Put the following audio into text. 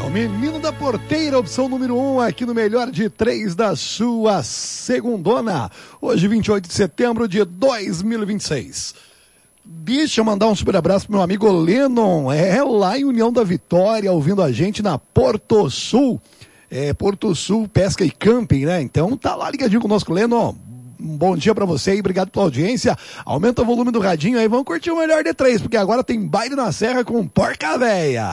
O menino da porteira, opção número 1, aqui no Melhor de 3 da sua segundona. Hoje, 28 de setembro de 2026. Deixa eu mandar um super abraço pro meu amigo Lennon, lá em União da Vitória, ouvindo a gente na Porto Sul. Porto Sul Pesca e Camping, né? Então tá lá ligadinho conosco, Lennon. Um bom dia pra você e obrigado pela audiência. Aumenta o volume do radinho aí, vamos curtir o Melhor de 3, porque agora tem baile na serra com Porca Véia.